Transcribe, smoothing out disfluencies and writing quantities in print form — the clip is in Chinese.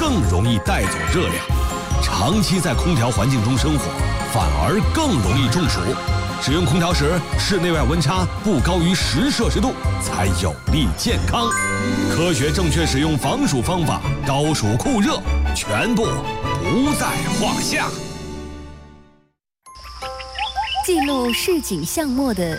更容易带走热量。长期在空调环境中生活，反而更容易中暑。使用空调时，室内外温差不高于10摄氏度，才有利健康。科学正确使用防暑方法，高暑酷热全部不在话下。 记录市井巷陌的